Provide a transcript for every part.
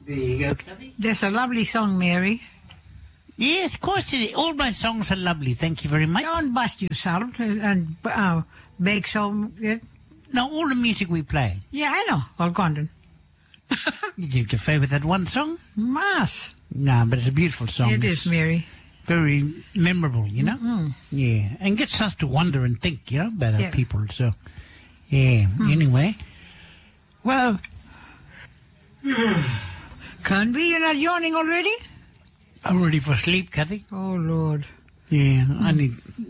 There you go, Kathy. That's a lovely song, Mary. Yes, of course it is. All my songs are lovely. Thank you very much. Don't bust yourself and make some... No, all the music we play. Yeah, I know. Well, go on then. Did you interfere with that one song? Mass. No, but it's a beautiful song. It is, Mary. Very memorable, you know? Mm-hmm. Yeah, and gets us to wonder and think, you know, about our Yeah. people. So, yeah, anyway. Well... Can't be. You're not yawning already? I'm ready for sleep, Kathy. Oh, Lord. Yeah, I need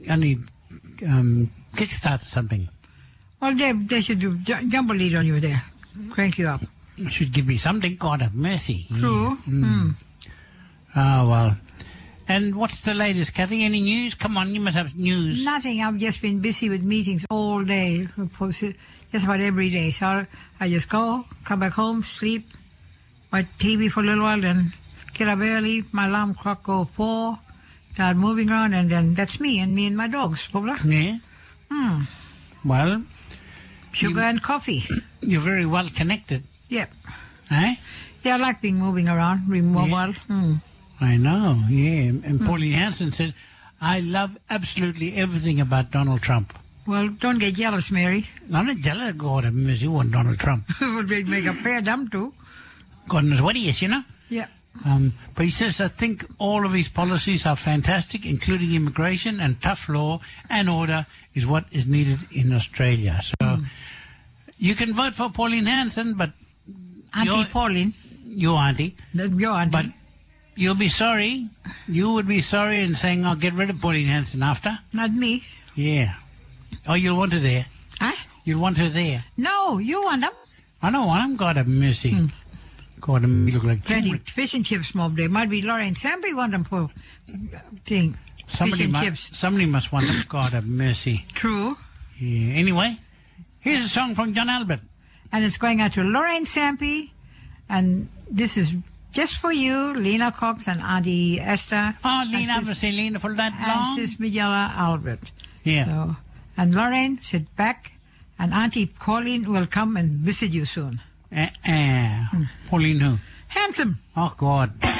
kickstart or something. Well, they should do jump a lead on you there. Crank you up. You should give me something. God have mercy. Yeah. True. Oh, well. And what's the latest, Kathy? Any news? Come on, you must have news. Nothing. I've just been busy with meetings all day. Just about every day. So I just go, come back home, sleep, watch TV for a little while, then get up early. My alarm clock go 4, start moving around, and then that's me and my dogs. Yeah? Well... Sugar and coffee. You're very well connected. Yep. Eh? Yeah, I like being moving around, being mobile. I know, yeah. And Pauline Hanson said, I love absolutely everything about Donald Trump. Well, don't get jealous, Mary. I'm not jealous. God have mercy, you want Donald Trump. Would make a pair dumb too. God knows what he is, you know? Yeah. But he says, I think all of his policies are fantastic, including immigration and tough law and order is what is needed in Australia. So you can vote for Pauline Hanson, but... Auntie Pauline. Your auntie. Your auntie. But you'll be sorry. You would be sorry in saying, I'll get rid of Pauline Hanson after. Not me. Yeah. Oh, you'll want her there. Huh? You'll want her there. No, you want them. I don't want him. God have mercy. God, you look like Plenty fish and chips, Mob. There might be Lorraine Samby want them for thing. Fish and chips. Somebody must want them. God have mercy. True. Yeah. Anyway, here's a song from John Albert. And it's going out to Lorraine Samby. And this is just for you, Lena Cox and Auntie Esther. Oh, Lena, I've seen Lena for that long. And Sis Miguela Albert. Yeah. So, and Lorraine, sit back. And Auntie Pauline will come and visit you soon. Pauline who? Handsome. Oh, God.